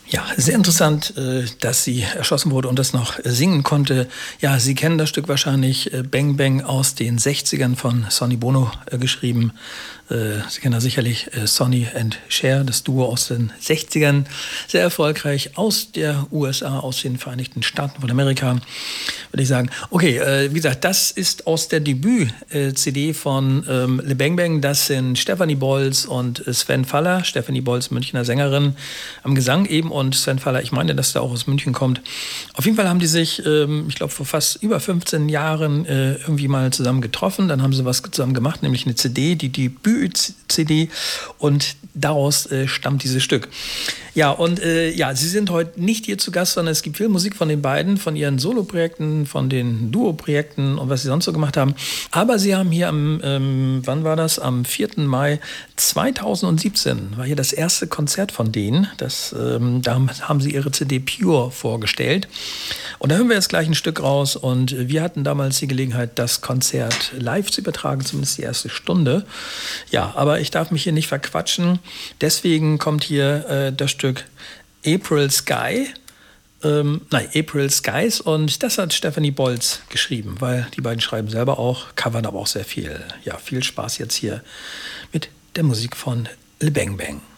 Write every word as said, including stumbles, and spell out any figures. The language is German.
Ja, sehr interessant, äh, dass sie erschossen wurde und das noch äh, singen konnte. Ja, Sie kennen das Stück wahrscheinlich, äh, Bang Bang aus den Sechzigern von Sonny Bono äh, geschrieben. Äh, Sie kennen da sicherlich äh, Sonny and Cher, das Duo aus den Sechzigern. Sehr erfolgreich aus der U S A, aus den Vereinigten Staaten von Amerika, würde ich sagen. Okay, äh, wie gesagt, das ist aus der Debüt-C D von ähm, Le Bang Bang. Das sind Stephanie Bolz und Sven Faller. Stephanie Bolz, Münchner Sängerin, am Gesang eben, und Sven Faller, ich meine, dass der auch aus München kommt. Auf jeden Fall haben die sich, ähm, ich glaube, vor fast über fünfzehn Jahren äh, irgendwie mal zusammen getroffen. Dann haben sie was zusammen gemacht, nämlich eine C D, die Debüt-C D, und daraus äh, stammt dieses Stück. Ja, und äh, ja, sie sind heute nicht hier zu Gast, sondern es gibt viel Musik von den beiden, von ihren Solo-Projekten, von den Duo-Projekten und was sie sonst so gemacht haben. Aber sie haben hier am, ähm, wann war das? Am vierten Mai zweitausendsiebzehn war hier das erste Konzert von denen. Das, ähm, da haben sie ihre C D Pure vorgestellt. Und da hören wir jetzt gleich ein Stück raus. Und wir hatten damals die Gelegenheit, das Konzert live zu übertragen, zumindest die erste Stunde. Ja, aber ich darf mich hier nicht verquatschen. Deswegen kommt hier äh, das Stück April Sky. Ähm, nein, April Skies, und das hat Stephanie Bolz geschrieben, weil die beiden schreiben selber auch, covern aber auch sehr viel. Ja, viel Spaß jetzt hier mit der Musik von Le Bang Bang.